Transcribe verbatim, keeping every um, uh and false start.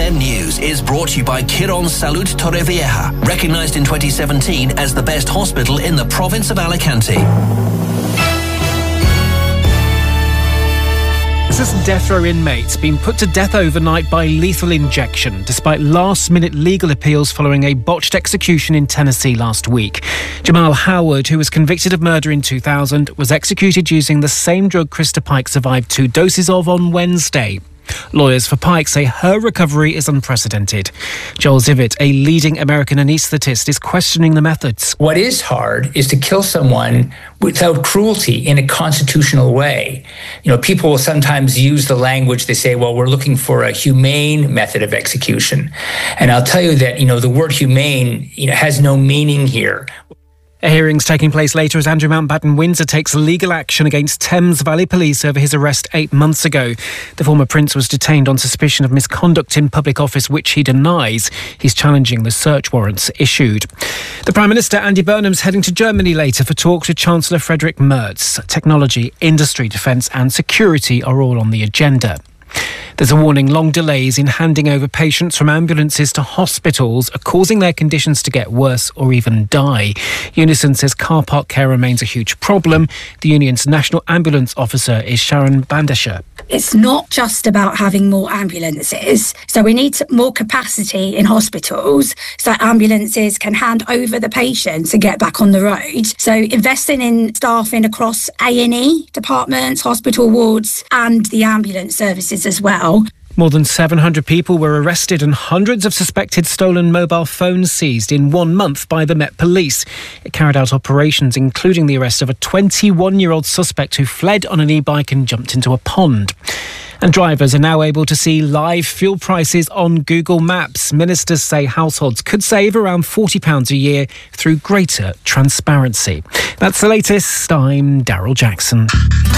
N News is brought to you by Quirón Salud Torrevieja, recognised in twenty seventeen as the best hospital in the province of Alicante. Texas death row inmates been put to death overnight by lethal injection, despite last-minute legal appeals following a botched execution in Tennessee last week. Jamal Howard, who was convicted of murder in two thousand, was executed using the same drug Krista Pike survived two doses of on Wednesday. Lawyers for Pike say her recovery is unprecedented. Joel Zivit, a leading American anaesthetist, is questioning the methods. What is hard is to kill someone without cruelty in a constitutional way. You know, people will sometimes use the language, they say, well, we're looking for a humane method of execution. And I'll tell you that, you know, the word humane, you know, has no meaning here. A hearing's taking place later as Andrew Mountbatten Windsor takes legal action against Thames Valley Police over his arrest eight months ago. The former prince was detained on suspicion of misconduct in public office, which he denies. He's challenging the search warrants issued. The Prime Minister, Andy Burnham's heading to Germany later for talks with Chancellor Friedrich Merz. Technology, industry, defence and security are all on the agenda. There's a warning long delays in handing over patients from ambulances to hospitals are causing their conditions to get worse or even die. Unison says car park care remains a huge problem. The union's national ambulance officer is Sharon Bandesher. It's not just about having more ambulances. So we need more capacity in hospitals so ambulances can hand over the patients and get back on the road. So investing in staffing across A and E departments, hospital wards and the ambulance services as well. More than seven hundred people were arrested and hundreds of suspected stolen mobile phones seized in one month by the Met Police. It carried out operations including the arrest of a twenty-one-year-old suspect who fled on an e-bike and jumped into a pond. And drivers are now able to see live fuel prices on Google Maps. Ministers say households could save around forty pounds a year through greater transparency. That's the latest. I'm Daryl Jackson.